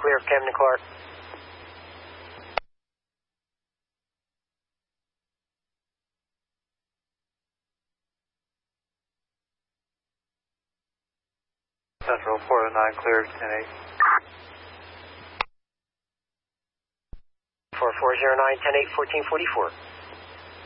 clear, Camden Clark. Central 409, clear, 10-8. 4409, 10-8, 1444.